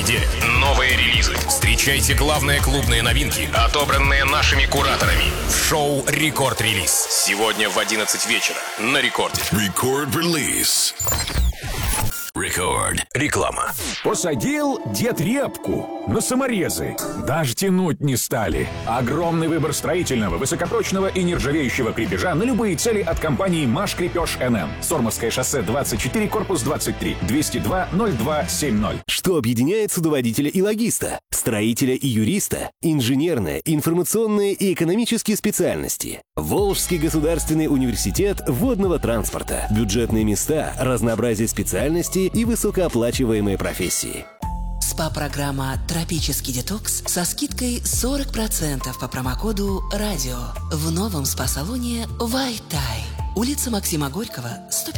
неделе. Новые релизы. Встречайте главные клубные новинки, отобранные нашими кураторами. В шоу «Рекорд-релиз». Сегодня в 11 вечера на Рекорде. Рекорд-релиз. Рекорд. Реклама. Посадил дед репку на саморезы. Даже тянуть не стали. Огромный выбор строительного, высокопрочного и нержавеющего крепежа на любые цели от компании «Маш Крепеж НМ». Сормовское шоссе 24, корпус 23, 202-0270. Что объединяет судоводителя и логиста, строителя и юриста, инженерные, информационные и экономические специальности? Волжский государственный университет водного транспорта. Бюджетные места, разнообразие специальностей и высокооплачиваемые профессии. СПА-программа «Тропический детокс» со скидкой 40% по промокоду «Радио» в новом СПА-салоне «Вайтай». Улица Максима Горького,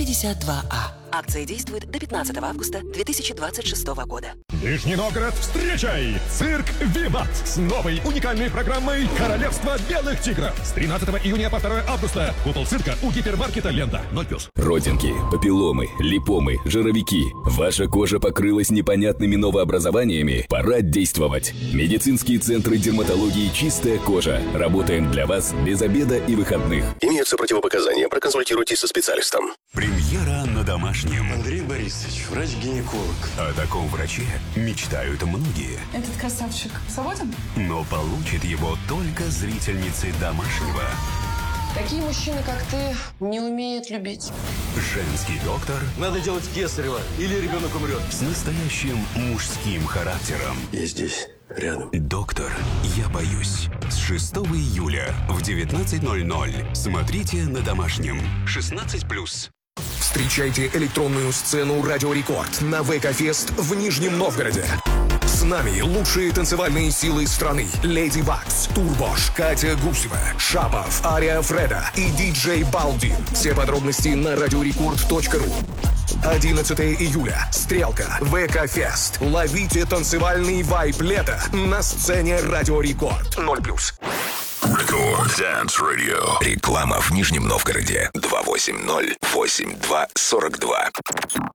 152А. Акция действует до 15 августа 2026 года. Нижний Новгород, встречай! Цирк «Виват» с новой уникальной программой «Королевство белых тигров». С 13 июня по 2 августа. Купол цирка у гипермаркета «Лента». 0+. Родинки, папилломы, липомы, жировики. Ваша кожа покрылась непонятными новообразованиями? Пора действовать. Медицинские центры дерматологии «Чистая кожа». Работаем для вас без обеда и выходных. Имеются противопоказания. Проконсультируйтесь со специалистом. Премьера на домашнем. Андрей Борисович, врач-гинеколог. О таком враче мечтают многие. Этот красавчик свободен? Но получит его только зрительницы домашнего. Такие мужчины, как ты, не умеют любить. Женский доктор. Надо делать кесарево, или ребенок умрет. С настоящим мужским характером. Я здесь, рядом. Доктор, я боюсь. С 6 июля в 19:00. Смотрите на домашнем. 16+. Встречайте электронную сцену «Радио Рекорд» на ВК-фест в Нижнем Новгороде. С нами лучшие танцевальные силы страны. Леди Бакс, Турбош, Катя Гусева, Шапов, Ария Фреда и диджей Балдин. Все подробности на radiorecord.ru. 11 июля. Стрелка. ВК-фест. Ловите танцевальный вайб лета на сцене «Радио Рекорд». 0+. Рекорд Dance Radio. Реклама в Нижнем Новгороде. 280-82-42.